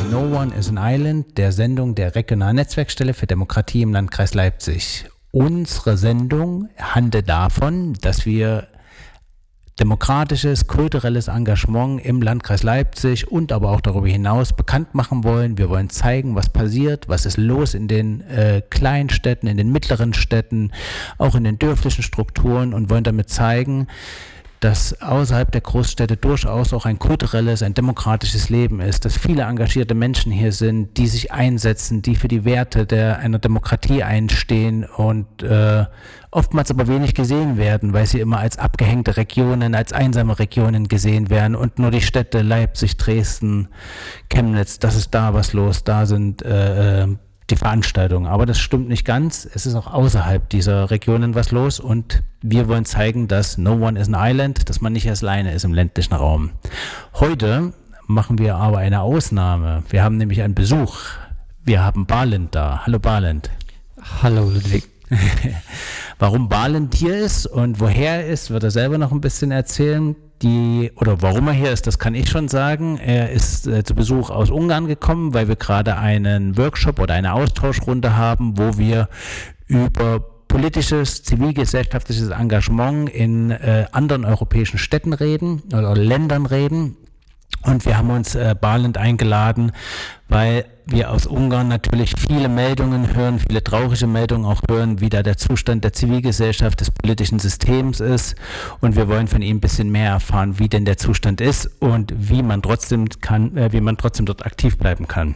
No One is an Island, der Sendung der Regionalen Netzwerkstelle für Demokratie im Landkreis Leipzig. Unsere Sendung handelt davon, dass wir demokratisches, kulturelles Engagement im Landkreis Leipzig und aber auch darüber hinaus bekannt machen wollen. Wir wollen zeigen, was passiert, was ist los in den kleinen Städten, in den mittleren Städten, auch in den dörflichen Strukturen und wollen damit zeigen, dass außerhalb der Großstädte durchaus auch ein kulturelles, ein demokratisches Leben ist, dass viele engagierte Menschen hier sind, die sich einsetzen, die für die Werte einer Demokratie einstehen und oftmals aber wenig gesehen werden, weil sie immer als abgehängte Regionen, als einsame Regionen gesehen werden und nur die Städte Leipzig, Dresden, Chemnitz, das ist da was los, da sind die Veranstaltungen. Aber das stimmt nicht ganz. Es ist auch außerhalb dieser Regionen was los und wir wollen zeigen, dass no one is an island, dass man nicht erst alleine ist im ländlichen Raum. Heute machen wir aber eine Ausnahme. Wir haben nämlich einen Besuch. Wir haben Balint da. Hallo Balint. Hallo Ludwig. Warum Balint hier ist und woher er ist, wird er selber noch ein bisschen erzählen. Oder warum er hier ist, das kann ich schon sagen. Er ist zu Besuch aus Ungarn gekommen, weil wir gerade einen Workshop oder eine Austauschrunde haben, wo wir über politisches, zivilgesellschaftliches Engagement in anderen europäischen Städten reden oder Ländern reden. Und wir haben uns Balint eingeladen, weil wir aus Ungarn natürlich viele Meldungen hören, viele traurige Meldungen auch hören, wie da der Zustand der Zivilgesellschaft, des politischen Systems ist. Und wir wollen von ihm ein bisschen mehr erfahren, wie denn der Zustand ist und wie man trotzdem dort aktiv bleiben kann.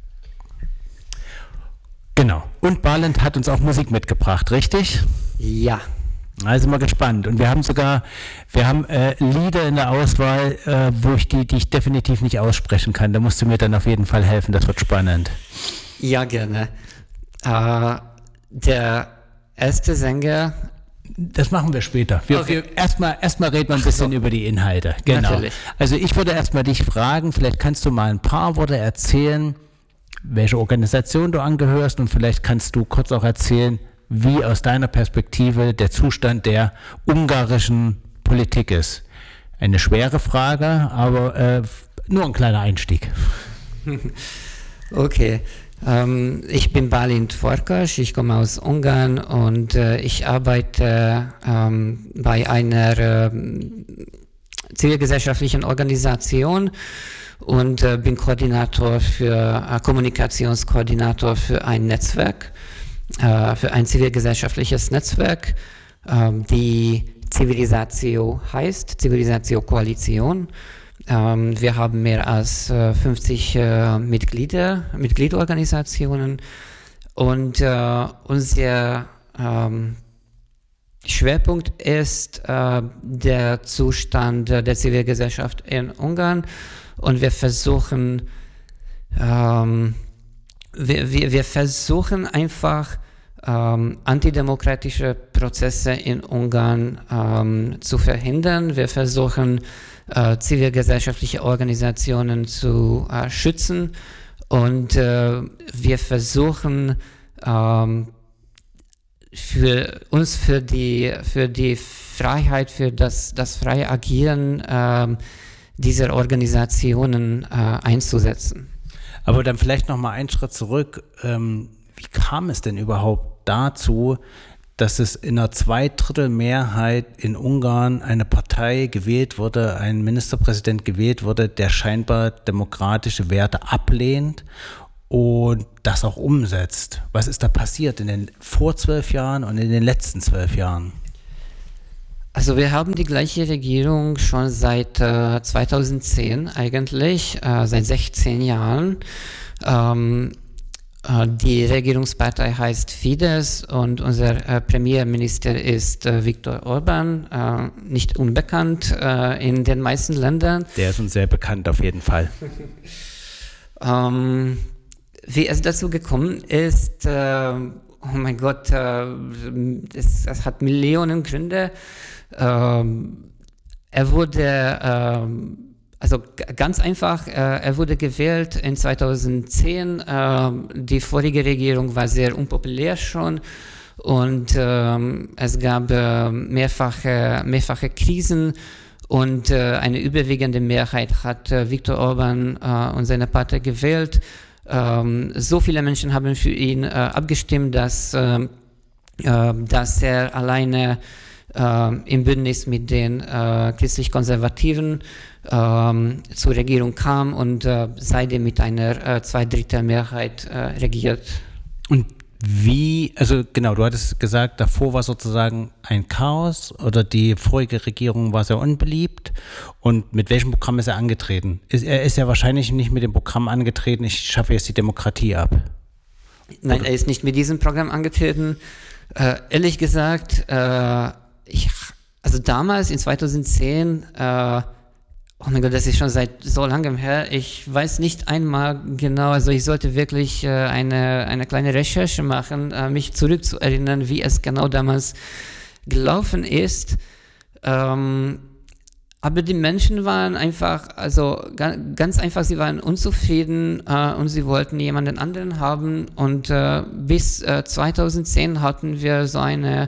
Genau. Und Balint hat uns auch Musik mitgebracht, richtig? Ja. Also mal gespannt. Und wir haben Lieder in der Auswahl, die ich definitiv nicht aussprechen kann. Da musst du mir dann auf jeden Fall helfen, das wird spannend. Ja, gerne. Der erste Sänger... Das machen wir später. Erstmal reden wir ein bisschen über die Inhalte. Genau. Natürlich. Also ich würde erstmal dich fragen, vielleicht kannst du mal ein paar Worte erzählen, welche Organisation du angehörst und vielleicht kannst du kurz auch erzählen, wie aus deiner Perspektive der Zustand der ungarischen Politik ist. Eine schwere Frage, aber nur ein kleiner Einstieg. Okay, ich bin Balint Farkas, ich komme aus Ungarn und ich arbeite bei einer zivilgesellschaftlichen Organisation und bin Kommunikationskoordinator für ein Netzwerk. Für ein zivilgesellschaftliches Netzwerk, die Zivilisatio heißt, Zivilisatio Koalition. Wir haben mehr als 50 Mitgliederorganisationen und unser Schwerpunkt ist der Zustand der Zivilgesellschaft in Ungarn und wir versuchen einfach antidemokratische Prozesse in Ungarn zu verhindern. Wir versuchen zivilgesellschaftliche Organisationen zu schützen und wir versuchen für die Freiheit, für das freie Agieren dieser Organisationen einzusetzen. Aber dann vielleicht noch mal einen Schritt zurück. Wie kam es denn überhaupt dazu, dass es in einer Zweidrittelmehrheit in Ungarn eine Partei gewählt wurde, ein Ministerpräsident gewählt wurde, der scheinbar demokratische Werte ablehnt und das auch umsetzt? Was ist da passiert in den vor 12 Jahren und in den letzten 12 Jahren? Also wir haben die gleiche Regierung schon seit 2010 eigentlich, seit 16 Jahren. Die Regierungspartei heißt Fidesz und unser Premierminister ist Viktor Orbán, nicht unbekannt in den meisten Ländern. Der ist uns sehr bekannt auf jeden Fall. Wie es dazu gekommen ist, oh mein Gott, es hat Millionen Gründe. Er wurde, also ganz einfach, er wurde gewählt in 2010. Die vorige Regierung war sehr unpopulär schon und es gab mehrfache Krisen Und eine überwiegende Mehrheit hat Viktor Orban und seine Partei gewählt. So viele Menschen haben für ihn abgestimmt, dass er alleine im Bündnis mit den christlich-konservativen zur Regierung kam und seitdem mit einer Zweidrittelmehrheit regiert. Und wie, also genau, du hattest gesagt, davor war sozusagen ein Chaos oder die vorige Regierung war sehr unbeliebt. Und mit welchem Programm ist er angetreten? Er ist ja wahrscheinlich nicht mit dem Programm angetreten, ich schaffe jetzt die Demokratie ab. Nein, oder? Er ist nicht mit diesem Programm angetreten. Ehrlich gesagt, also damals in 2010, oh mein Gott, das ist schon seit so langem her. Ich weiß nicht einmal genau, also ich sollte wirklich eine kleine Recherche machen, mich zurückzuerinnern, wie es genau damals gelaufen ist. Aber die Menschen waren einfach, also ganz einfach, sie waren unzufrieden und sie wollten jemanden anderen haben. Und bis 2010 hatten wir so eine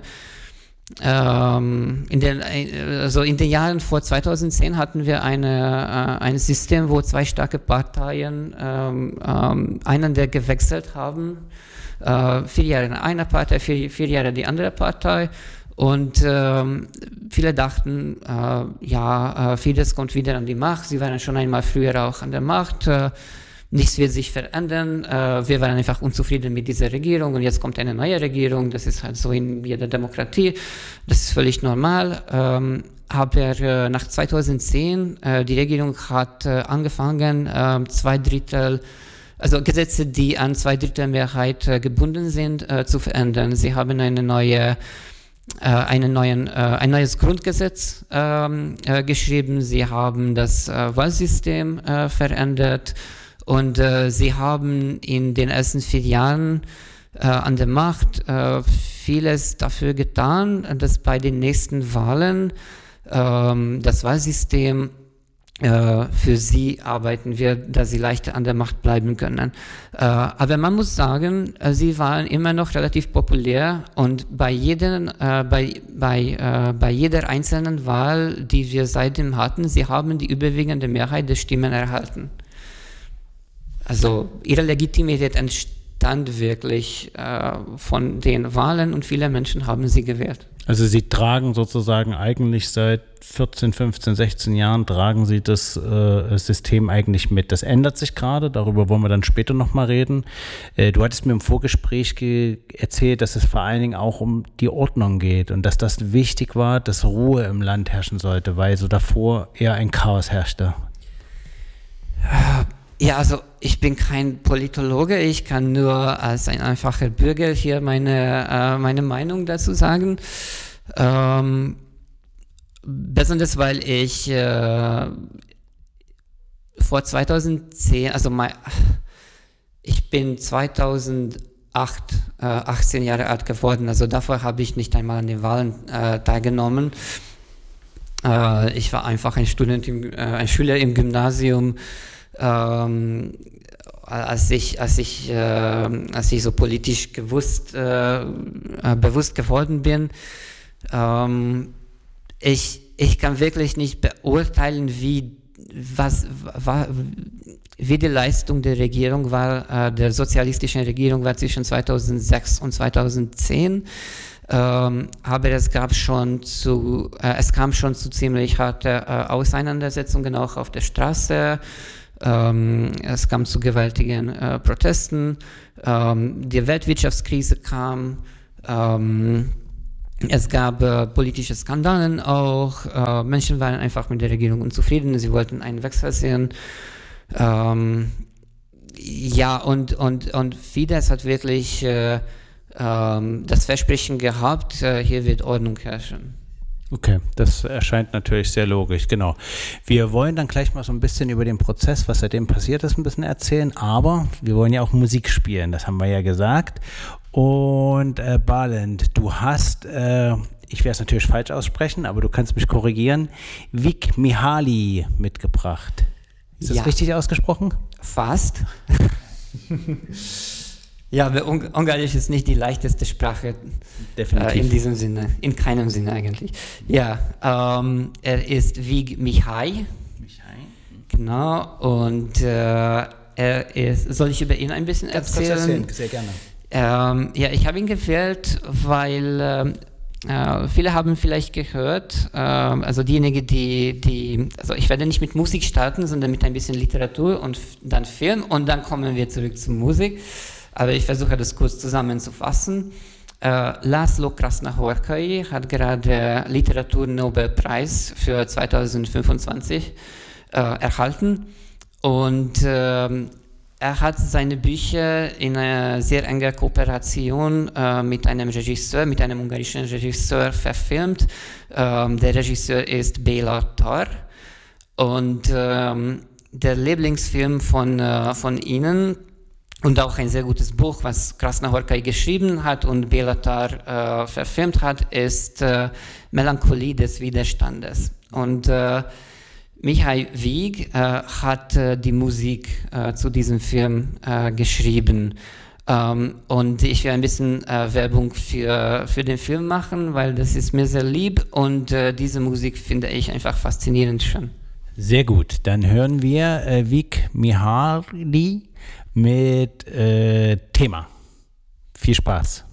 in den Jahren vor 2010 hatten wir ein System, wo zwei starke Parteien einander gewechselt haben. 4 Jahre eine Partei, 4 Jahre die andere Partei. Und viele dachten, Fidesz kommt wieder an die Macht. Sie waren schon einmal früher auch an der Macht. Nichts wird sich verändern. Wir waren einfach unzufrieden mit dieser Regierung und jetzt kommt eine neue Regierung. Das ist halt so in jeder Demokratie. Das ist völlig normal. Aber nach 2010, die Regierung hat angefangen, also Gesetze, die an Zweidrittelmehrheit gebunden sind, zu verändern. Sie haben ein neues Grundgesetz geschrieben. Sie haben das Wahlsystem verändert. Und sie haben in den ersten 4 Jahren an der Macht vieles dafür getan, dass bei den nächsten Wahlen das Wahlsystem für sie arbeiten wird, dass sie leichter an der Macht bleiben können. Aber man muss sagen, sie waren immer noch relativ populär und bei jeder einzelnen Wahl, die wir seitdem hatten, sie haben die überwiegende Mehrheit der Stimmen erhalten. Also ihre Legitimität entstand wirklich von den Wahlen und viele Menschen haben sie gewählt. Also sie tragen sozusagen eigentlich seit 14, 15, 16 Jahren tragen sie das System eigentlich mit. Das ändert sich gerade, darüber wollen wir dann später nochmal reden. Du hattest mir im Vorgespräch erzählt, dass es vor allen Dingen auch um die Ordnung geht und dass das wichtig war, dass Ruhe im Land herrschen sollte, weil so davor eher ein Chaos herrschte. Ja, also ich bin kein Politologe, ich kann nur als ein einfacher Bürger hier meine Meinung dazu sagen. Besonders weil ich vor 2010, ich bin 2008 18 Jahre alt geworden, also davor habe ich nicht einmal an den Wahlen teilgenommen. Ich war einfach ein Schüler im Gymnasium. Als ich so politisch bewusst geworden bin, ich kann wirklich nicht beurteilen, wie die Leistung der Regierung war, der sozialistischen Regierung war zwischen 2006 und 2010. Aber es kam schon zu ziemlich harte Auseinandersetzungen auch auf der Straße. Es kam zu gewaltigen Protesten, die Weltwirtschaftskrise kam, es gab politische Skandale auch, Menschen waren einfach mit der Regierung unzufrieden, sie wollten einen Wechsel sehen. Und Fidesz hat wirklich das Versprechen gehabt, hier wird Ordnung herrschen. Okay, das erscheint natürlich sehr logisch, genau. Wir wollen dann gleich mal so ein bisschen über den Prozess, was seitdem passiert ist, ein bisschen erzählen, aber wir wollen ja auch Musik spielen, das haben wir ja gesagt. Und Balint, du hast, ich werde es natürlich falsch aussprechen, aber du kannst mich korrigieren, Vik Mihaly mitgebracht. Ist das richtig ausgesprochen? Fast. Ja, aber Ungarisch ist nicht die leichteste Sprache. Definitiv. In diesem Sinne, in keinem Sinne eigentlich. Ja, er ist Vig Mihai. Genau, und soll ich über ihn ein bisschen erzählen? Sehr gerne. Ja, ich habe ihn gewählt, weil viele haben vielleicht gehört, also diejenigen, also ich werde nicht mit Musik starten, sondern mit ein bisschen Literatur und dann Film und dann kommen wir zurück zur Musik. Aber ich versuche das kurz zusammenzufassen. László Krasznahorkai hat gerade Literaturnobelpreis für 2025 erhalten und er hat seine Bücher in einer sehr enger Kooperation mit einem ungarischen Regisseur verfilmt. Der Regisseur ist Béla Tar und der Lieblingsfilm von ihnen und auch ein sehr gutes Buch, was Krasznahorkai geschrieben hat und Béla Tar verfilmt hat, ist Melancholie des Widerstandes. Und Mihai Vig hat die Musik zu diesem Film geschrieben. Und ich will ein bisschen Werbung für den Film machen, weil das ist mir sehr lieb und diese Musik finde ich einfach faszinierend schön. Sehr gut, dann hören wir Vig Mihai mit Thema. Viel Spaß.